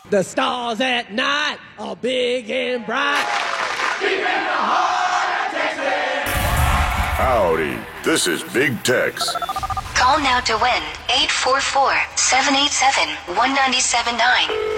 The stars at night are big and bright. Deep in the heart of Texas. Howdy, this is Big Tex. Call now to win 844-787-1979.